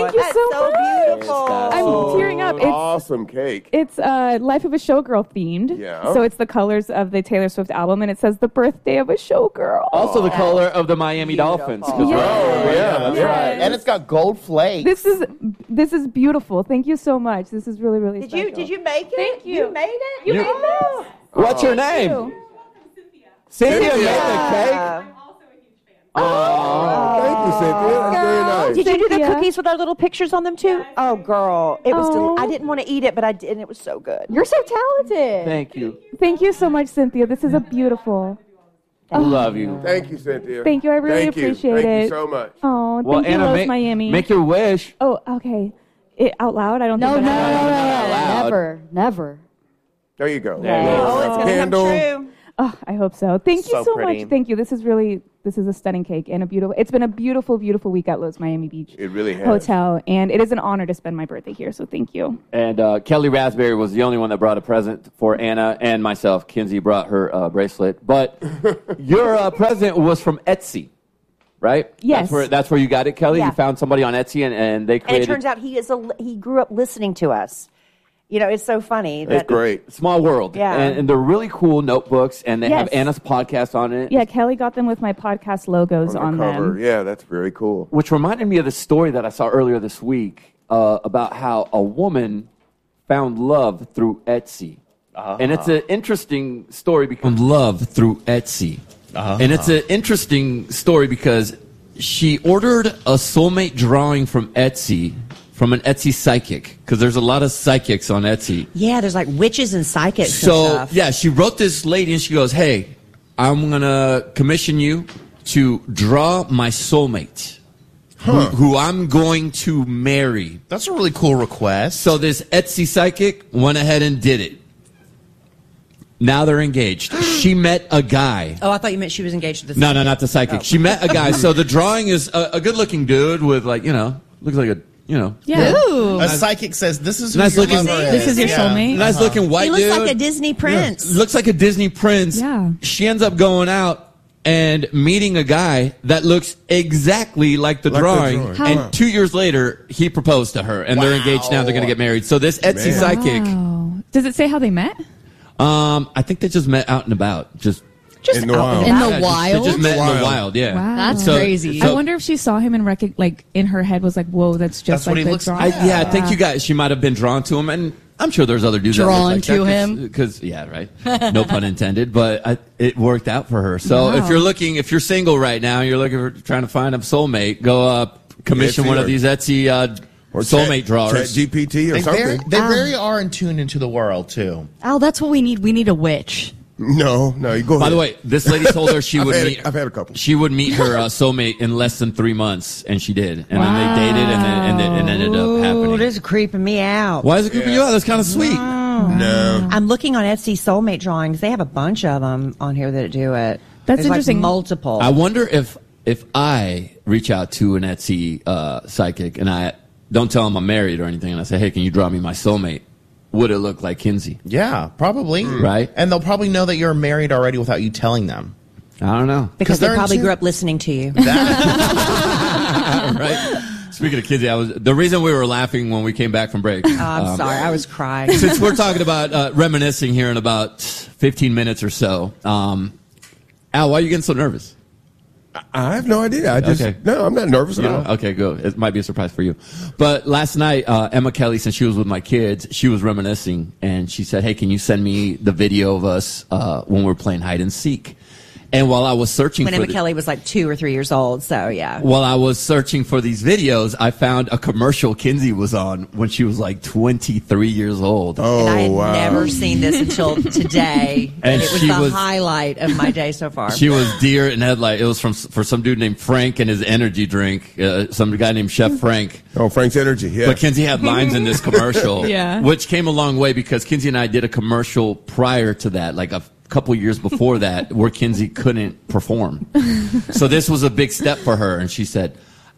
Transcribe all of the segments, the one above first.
Thank you so much. Beautiful. I'm tearing up. It's awesome cake. It's Life of a Showgirl themed. Yeah. So it's the colors of the Taylor Swift album, and it says the birthday of a showgirl. Also the color of the Miami Dolphins. Oh, yeah, that's right. And it's got gold flakes. This is beautiful. Thank you so much. This is really, really special. Did you make it? Thank you. You made it? You made this? What's your name? Cynthia made the cake. Oh, thank you, Cynthia. That's very nice. Did you do the Cynthia. cookies with our little pictures on them too? Oh, girl, it was. I didn't want to eat it, but I did, and it was so good. You're so talented. Thank you. Thank you so much, Cynthia. This is a beautiful. I love you. Thank you, Cynthia. Thank you. I really appreciate it. Thank you so much. Oh, Well, thank you, Anna, Lowe's Miami. make your wish. Oh, okay. Out loud? I don't No, think no, that loud. never. There you go. There you go. Oh, it's gonna Candle. come true. Oh, I hope so. Thank you So so pretty. much. Thank you. This is a stunning cake and it's been a beautiful, beautiful week at Lowe's Miami Beach It really has. Hotel, and it is an honor to spend my birthday here, so thank you. And Kelly Raspberry was the only one that brought a present for Anna and myself. Kinsey brought her bracelet. But your present was from Etsy, right? Yes. That's where you got it, Kelly? Yeah. You found somebody on Etsy and they And created... it turns out he grew up listening to us. You know, it's so funny. That's great. Small world. Yeah. And they're really cool notebooks, and they have Yes. Anna's podcast on it. Yeah, Kelly got them with my podcast logos on the cover. them. Yeah, that's very cool. Which reminded me of the story that I saw earlier this week about how a woman found love through Etsy. And it's an interesting story because love through Etsy. And it's an interesting story because she ordered a soulmate drawing from Etsy, from an Etsy psychic, because there's a lot of psychics on Etsy. Yeah, there's like witches and psychics and So, stuff. yeah, she wrote this lady and she goes, hey, I'm going to commission you to draw my soulmate, who I'm going to marry. That's a really cool request. So this Etsy psychic went ahead and did it. Now they're engaged. She met a guy. Oh, I thought you meant she was engaged to the No, not the psychic. Oh. She met a guy. So the drawing is a good-looking dude with, like, looks like a, Yeah. A psychic says, this is who Nice your looking- lover This is your Yeah. soulmate? nice-looking white He looks dude. like a Disney prince. Looks like a Disney prince. Yeah. She ends up going out and meeting a guy that looks exactly like the Like the drawing. drawing. And 2 years later, he proposed to her, and they're engaged now. They're going to get married. So this Etsy Man. psychic, Wow. Does it say how they met? I think they just met out and about. Just In the wild. In the yeah, wild? They just met in the Wild. wild. Yeah. Wow. That's So- crazy. so- I wonder if she saw him and in her head was like, whoa, that's just That's what like he the looks drawing. like. I think you guys. She might have been drawn to him, and I'm sure there's other dudes Drawn that look like to him? Because yeah, right. No pun intended, but it worked out for her. So Wow. if you're single right now, you're looking for trying to find a soulmate, go up, commission Etsy one of or- these Etsy Or soulmate Chat drawers. GPT or They very, something. they very are in tune into the world, too. Oh, that's what we need. We need a witch. No, you go ahead. By the way, this lady told her she would meet. I've had a couple. She would meet her soulmate in less than 3 months, and she did. And then they dated, and it ended up Oh, happening. this is creeping me out. Why is it creeping you out? That's kind of sweet. No. I'm looking on Etsy soulmate drawings. They have a bunch of them on here that do it. That's There's interesting. Like multiple. I wonder if I reach out to an Etsy psychic and I don't tell him I'm married or anything, and I say, hey, can you draw me my soulmate? Would it look like Kinsey? Yeah, probably. Right. And they'll probably know that you're married already without you telling them. I don't know. because they they're probably into- grew up listening to you. Right? Speaking of Kinsey, the reason we were laughing when we came back from break. I'm sorry, I was crying. Since we're talking about reminiscing here in about 15 minutes or so, Al, why are you getting so nervous? I have no idea. No, I'm not nervous at all. Okay, good. It might be a surprise for you. But last night, Emma Kelly, since she was with my kids, she was reminiscing, and she said, hey, can you send me the video of us when we were playing hide and seek? And while I was searching When for Emma Kelly was like 2 or 3 years old, so yeah. while I was searching for these videos, I found a commercial Kinsey was on when she was like 23 years old. Oh, And I had wow. never seen this until today. And it was she the was- highlight of my day so far. She was deer in headlight. It was for some dude named Frank and his energy drink. Some guy named Chef Frank. Oh, Frank's Energy, yeah. But Kinsey had lines in this commercial, Yeah. which came a long way because Kinsey and I did a commercial prior to that, like a couple years before that, where Kinsey couldn't perform. So this was a big step for her, and she said,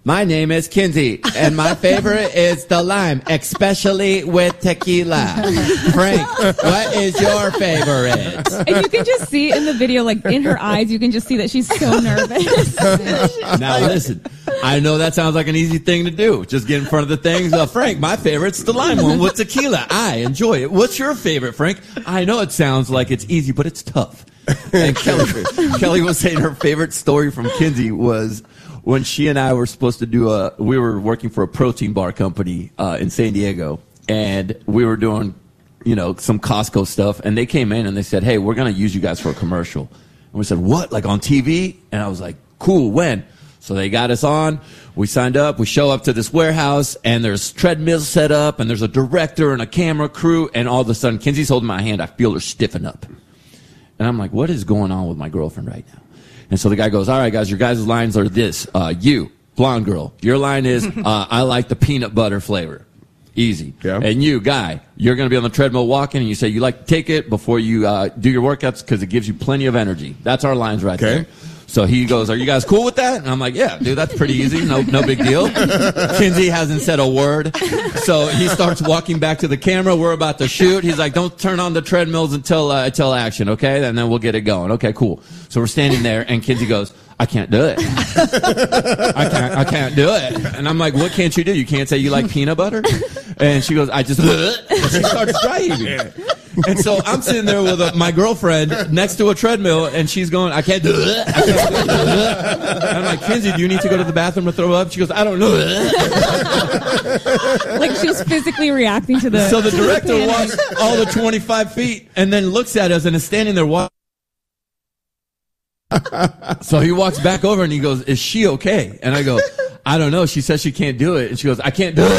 My name is Kinsey, and my favorite is the lime, especially with tequila. Frank, what is your favorite? And you can just see in the video, like in her eyes, you can just see that she's so nervous. Now listen, I know that sounds like an easy thing to do. Just get in front of the things. Frank, my favorite's the lime one with tequila. I enjoy it. What's your favorite, Frank? I know it sounds like it's easy, but it's tough. And Kelly was saying her favorite story from Kinsey was when she and I were supposed to do we were working for a protein bar company in San Diego, and we were doing, some Costco stuff, and they came in and they said, hey, we're going to use you guys for a commercial. And we said, what, like on TV? And I was like, cool, when? So they got us on, we signed up, we show up to this warehouse, and there's treadmills set up, and there's a director and a camera crew, and all of a sudden, Kinsey's holding my hand, I feel her stiffen up. And I'm like, what is going on with my girlfriend right now? And so the guy goes, all right, guys, your guys' lines are this. You, blonde girl, your line is, I like the peanut butter flavor. Easy. Yeah. And you, guy, you're going to be on the treadmill walking, and you say you like to take it before you do your workouts because it gives you plenty of energy. That's our lines right there. So he goes, are you guys cool with that? And I'm like, yeah, dude, that's pretty easy. No big deal. Kinsey hasn't said a word. So he starts walking back to the camera. We're about to shoot. He's like, don't turn on the treadmills until action, okay? And then we'll get it going. Okay, cool. So we're standing there, and Kinsey goes, I can't do it. I can't do it. And I'm like, what can't you do? You can't say you like peanut butter? And she goes, and she starts driving. And so I'm sitting there with my girlfriend next to a treadmill, and she's going, I can't do it. I can't do it. And I'm like, Kinsey, do you need to go to the bathroom to throw up? She goes, I don't know. Like she was physically reacting to the... So the director walks all the 25 feet and then looks at us and is standing there watching. So he walks back over and he goes, is she okay? And I go, I don't know. She says she can't do it. And she goes, I can't do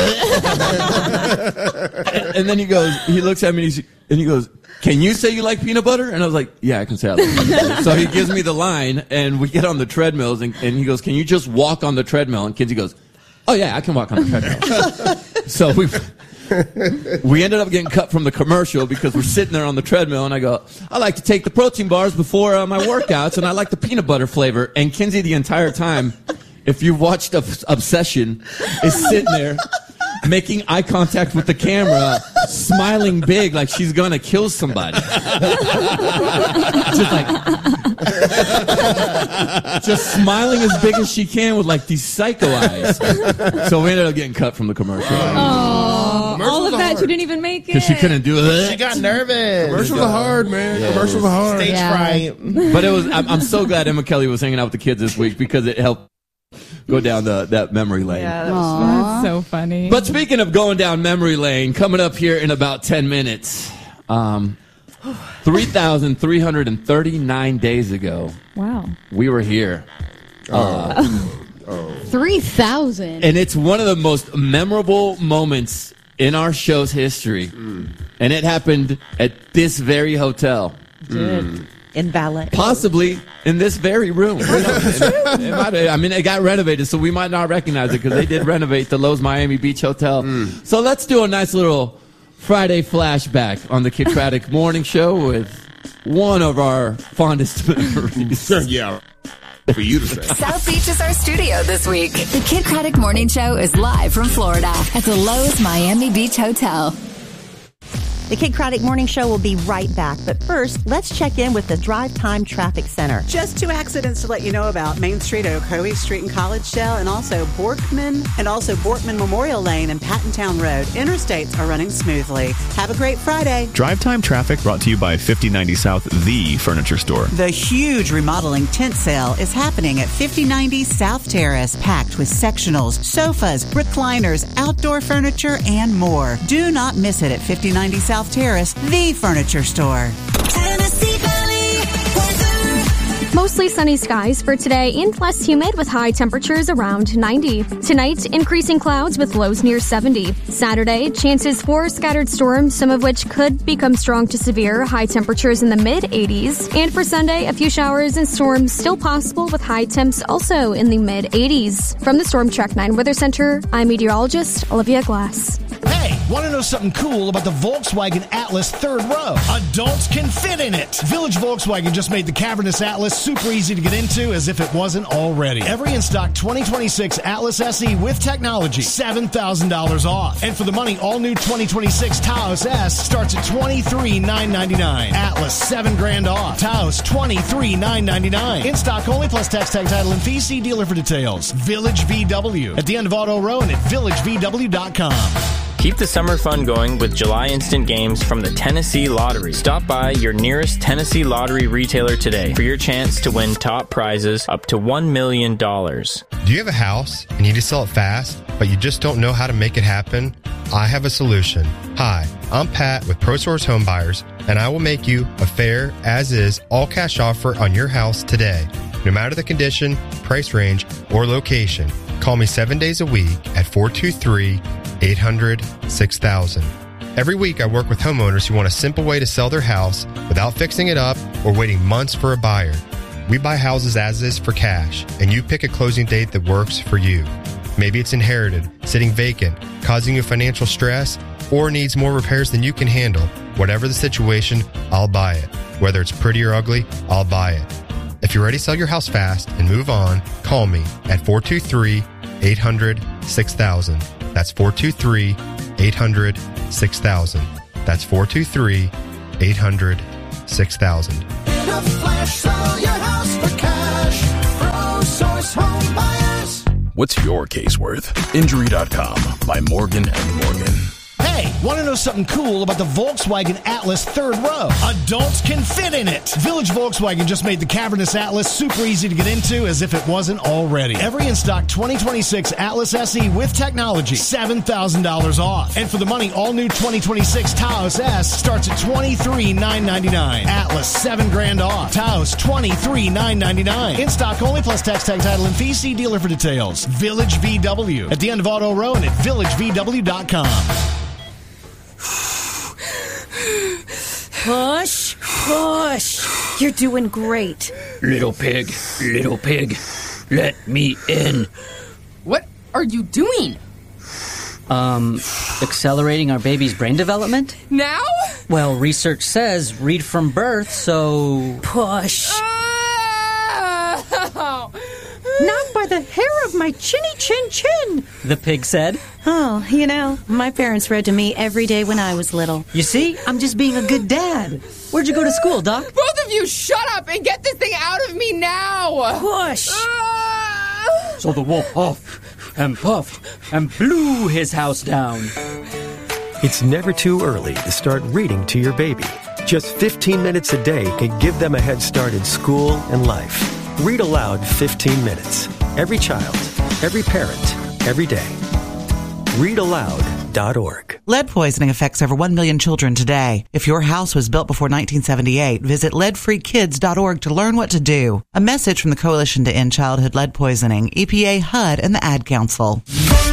it. And then he looks at me and he goes, can you say you like peanut butter? And I was like, yeah, I can say I like peanut butter. So he gives me the line, and we get on the treadmills, and he goes, can you just walk on the treadmill? And Kinsey goes, oh yeah, I can walk on the treadmill. So we ended up getting cut from the commercial because we're sitting there on the treadmill, and I go, I like to take the protein bars before my workouts, and I like the peanut butter flavor. And Kinsey the entire time, if you've watched Obsession, is sitting there making eye contact with the camera, smiling big like she's gonna kill somebody. Just smiling as big as she can with like these psycho eyes. So we ended up getting cut from the commercial. Oh, all of that, she didn't even make it. Because she couldn't do it. She got nervous. Commercials are hard, man. Yeah, commercials are hard. Stage fright. But I'm so glad Emma Kelly was hanging out with the kids this week because it helped go down that memory lane. Yeah, that was fun. That's so funny. But speaking of going down memory lane, coming up here in about 10 minutes, 3,339 days ago, wow, we were here. 3,000. And it's one of the most memorable moments in our show's history. And it happened at this very hotel. In Valet. Possibly in this very room. It got renovated, so we might not recognize it because they did renovate the Lowe's Miami Beach Hotel. So let's do a nice little Friday flashback on the Kid Craddock Morning Show with one of our fondest memories. Yeah. For you to say. South Beach is our studio this week. The Kid Craddock Morning Show is live from Florida at the Lowe's Miami Beach Hotel. The Kid Craddock Morning Show will be right back. But first, let's check in with the Drive Time Traffic Center. Just 2 accidents to let you know about. Main Street, Ocoee Street and Collegedale, and also Borkman Memorial Lane and Pattontown Road. Interstates are running smoothly. Have a great Friday. Drive Time Traffic brought to you by 5090 South, the furniture store. The huge remodeling tent sale is happening at 5090 South Terrace, packed with sectionals, sofas, recliners, outdoor furniture, and more. Do not miss it at 5090 South Terrace, the furniture store. Tennessee Valley weather. Mostly sunny skies for today and less humid with high temperatures around 90. Tonight, increasing clouds with lows near 70. Saturday, chances for scattered storms, some of which could become strong to severe, high temperatures in the mid-80s. And for Sunday, a few showers and storms still possible with high temps also in the mid-80s. From the Storm Track 9 Weather Center, I'm meteorologist Olivia Glass. Hey, Want to know something cool about the Volkswagen Atlas third row? Adults can fit in it. Village Volkswagen just made the cavernous Atlas super easy to get into as if it wasn't already. Every in-stock 2026 Atlas SE with technology, $7,000 off. And for the money, all new 2026 Taos S starts at $23,999. Atlas, $7,000 off. Taos, $23,999. In-stock only plus tax, tag, title, and fee. See dealer for details. Village VW at the end of Auto Row and at villagevw.com. Keep the summer fun going with July Instant Games from the Tennessee Lottery. Stop by your nearest Tennessee Lottery retailer today for your chance to win top prizes up to $1 million. Do you have a house and you need to sell it fast, but you just don't know how to make it happen? I have a solution. Hi, I'm Pat with ProSource Home Buyers, and I will make you a fair, as-is, all-cash offer on your house today. No matter the condition, price range, or location, call me 7 days a week at 423-800-6000. Every week I work with homeowners who want a simple way to sell their house without fixing it up or waiting months for a buyer. We buy houses as is for cash, and you pick a closing date that works for you. Maybe it's inherited, sitting vacant, causing you financial stress, or needs more repairs than you can handle. Whatever the situation, I'll buy it. Whether it's pretty or ugly, I'll buy it. If you're ready to sell your house fast and move on, call me at 423-800-6000. That's 423-800-6000. That's 423-800-6000. In a flash, sell your house for cash. ProSource Home Buyers. What's your case worth? Injury.com by Morgan & Morgan. Hey, want to know something cool about the Volkswagen Atlas third row? Adults can fit in it. Village Volkswagen just made the cavernous Atlas super easy to get into as if it wasn't already. Every in-stock 2026 Atlas SE with technology, $7,000 off. And for the money, all new 2026 Taos S starts at $23,999. Atlas, $7,000 off. Taos, $23,999. In-stock only plus tax, tag, title, and fee. See dealer for details. Village VW at the end of Auto Row and at villagevw.com. Push, push. You're doing great. Little pig, let me in. What are you doing? Accelerating our baby's brain development? Now? Well, research says read from birth, so... Push. Not by the hair of my chinny chin chin, the pig said. Oh, you know, my parents read to me every day when I was little. You see, I'm just being a good dad. Where'd you go to school, Doc? Both of you shut up and get this thing out of me now! Push! So the wolf huffed and puffed and blew his house down. It's never too early to start reading to your baby. Just 15 minutes a day can give them a head start in school and life. Read aloud 15 minutes. Every child, every parent, every day. ReadAloud.org. Lead poisoning affects over 1 million children today. If your house was built before 1978, visit leadfreekids.org to learn what to do. A message from the Coalition to End Childhood Lead Poisoning, EPA, HUD, and the Ad Council.